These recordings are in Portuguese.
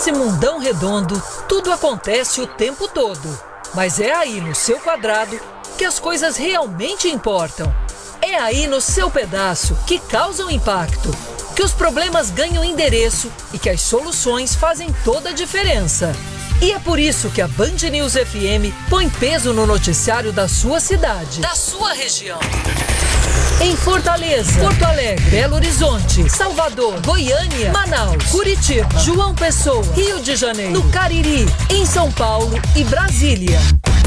Nesse mundão redondo, tudo acontece o tempo todo. Mas é aí no seu quadrado que as coisas realmente importam. É aí no seu pedaço que causam impacto, que os problemas ganham endereço e que as soluções fazem toda a diferença. E é por isso que a Band News FM põe peso no noticiário da sua cidade, da sua região. Em Fortaleza, Porto Alegre, Belo Horizonte, Salvador, Goiânia, Manaus, Curitiba, João Pessoa, Rio de Janeiro, no Cariri, em São Paulo e Brasília.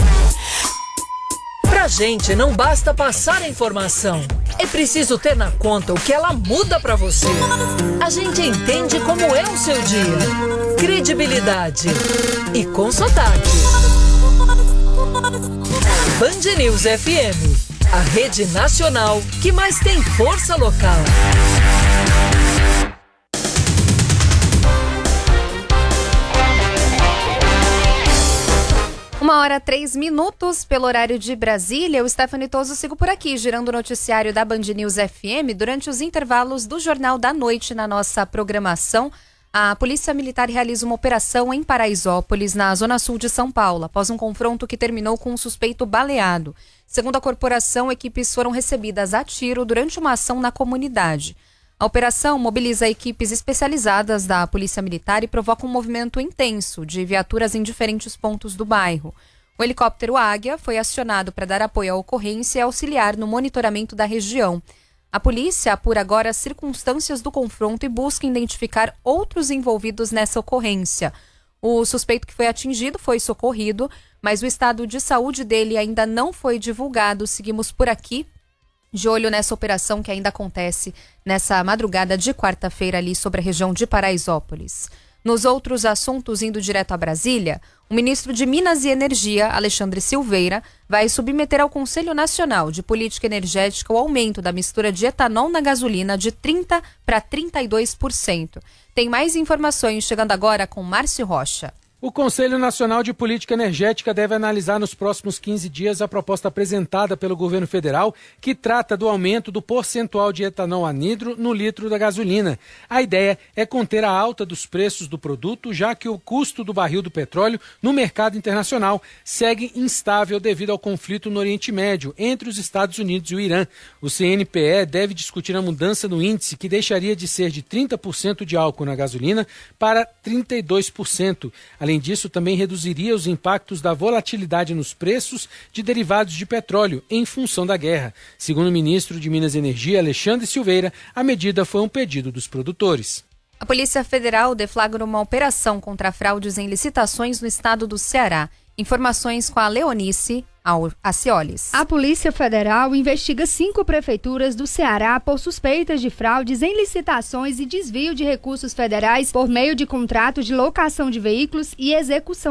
Pra gente não basta passar a informação, é preciso ter na conta o que ela muda pra você. A gente entende como é o seu dia. Credibilidade e com sotaque. Band News FM. A rede nacional que mais tem força local. 1h03 pelo horário de Brasília. Eu, Stephanie Toso, sigo por aqui, girando o noticiário da Band News FM durante os intervalos do Jornal da Noite na nossa programação. A Polícia Militar realiza uma operação em Paraisópolis, na zona sul de São Paulo, após um confronto que terminou com um suspeito baleado. Segundo a corporação, equipes foram recebidas a tiro durante uma ação na comunidade. A operação mobiliza equipes especializadas da Polícia Militar e provoca um movimento intenso de viaturas em diferentes pontos do bairro. O helicóptero Águia foi acionado para dar apoio à ocorrência e auxiliar no monitoramento da região. A polícia apura agora as circunstâncias do confronto e busca identificar outros envolvidos nessa ocorrência. O suspeito que foi atingido foi socorrido, mas o estado de saúde dele ainda não foi divulgado. Seguimos por aqui, de olho nessa operação que ainda acontece nessa madrugada de quarta-feira ali sobre a região de Paraisópolis. Nos outros assuntos, indo direto a Brasília, o ministro de Minas e Energia, Alexandre Silveira, vai submeter ao Conselho Nacional de Política Energética o aumento da mistura de etanol na gasolina de 30% para 32%. Tem mais informações chegando agora com Márcio Rocha. O Conselho Nacional de Política Energética deve analisar nos próximos 15 dias a proposta apresentada pelo governo federal que trata do aumento do percentual de etanol anidro no litro da gasolina. A ideia é conter a alta dos preços do produto, já que o custo do barril do petróleo no mercado internacional segue instável devido ao conflito no Oriente Médio entre os Estados Unidos e o Irã. O CNPE deve discutir a mudança no índice, que deixaria de ser de 30% de álcool na gasolina para 32%. Além disso, também reduziria os impactos da volatilidade nos preços de derivados de petróleo em função da guerra. Segundo o ministro de Minas e Energia, Alexandre Silveira, a medida foi um pedido dos produtores. A Polícia Federal deflagra uma operação contra fraudes em licitações no estado do Ceará. Informações com a Leonice Aciolis. A Polícia Federal investiga 5 prefeituras do Ceará por suspeitas de fraudes em licitações e desvio de recursos federais por meio de contratos de locação de veículos e execução